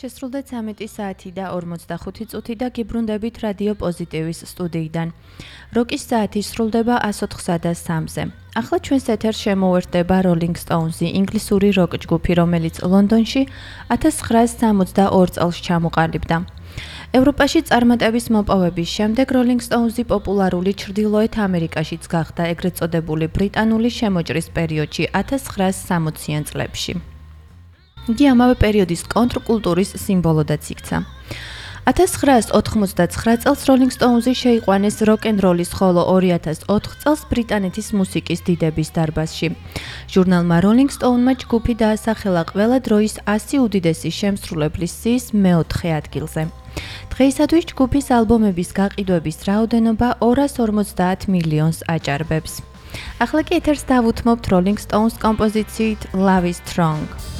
შესრულდა 13 საათი და 45 წუთი და გიბრუნდებით რადიო პოზიტივის სტუდიიდან. როკის საათი სრულდება 104-სა და 3-ზე. ახლა ჩვენს ეთერს შემოუერთდება Rolling Stones-ი, ინგლისური როკ ჯგუფი, რომელიც ლონდონში 1962 წელს ჩამოყალიბდა. ევროპაში წარმატების მოპოვების შემდეგ Rolling Stones-ი პოპულარული ჩრდილოეთ ამერიკაშიც გახდა, ეგრეთ წოდებული ბრიტანული შემოჭრის პერიოდში 1960-იან წლებში. იგი ამავე პერიოდის კონტრკულტურის სიმბოლოდაც იქცა. 1989 წელს Rolling Stones-ი შეიყვანეს როკ-ენ-როლის, ხოლო 2004 წელს ბრიტანეთის მუსიკის დიდების დარბაზში. ჟურნალმა Rolling Stone-მა ჯგუფი დაასახელა ყველა დროის 100 უდიდესი შემსრულებლის სიის მეოთხე ადგილზე. დღეისათვის ჯგუფის ალბომების გაყიდვების რაოდენობა 250 მილიონს აჭარბებს. ახლა კი ეთერს დავუთმობთ Rolling Stones კომპოზიციით Love is Strong.